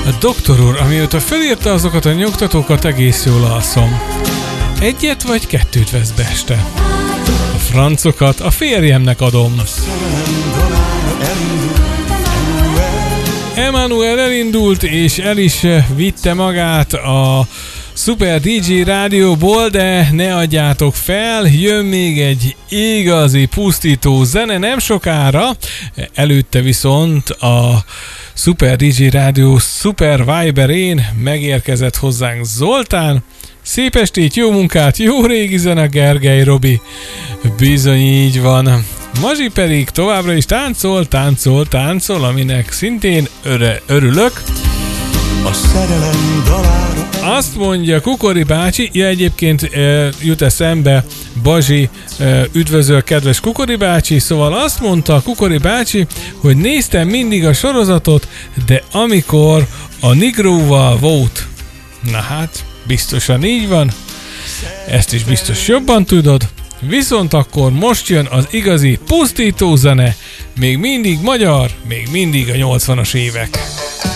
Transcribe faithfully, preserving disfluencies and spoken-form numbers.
A doktor úr, amióta felírta azokat a nyugtatókat, egész jól alszom. Egyet vagy kettőt vesz be este. A francokat a férjemnek adom. Emmanuel elindult, és el is vitte magát a Super dé dzsé rádióból, de ne adjátok fel, jön még egy igazi pusztító zene nem sokára, előtte viszont a Super dé dzsé rádió Super Viberén megérkezett hozzánk Zoltán. Szép estét, jó munkát, jó régi zene, Gergely Robi. Bizony így van. Mazsi pedig továbbra is táncol, táncol, táncol, aminek szintén öre, örülök. A szerelem dalára. Azt mondja Kukori bácsi, ja egyébként e, jut eszembe, Bazsi, e, üdvözöl kedves Kukori bácsi, szóval azt mondta Kukori bácsi, hogy néztem mindig a sorozatot, de amikor a Nigróval volt. Na hát, biztosan így van, ezt is biztos jobban tudod. Viszont akkor most jön az igazi pusztító zene, még mindig magyar, még mindig a nyolcvanas évek.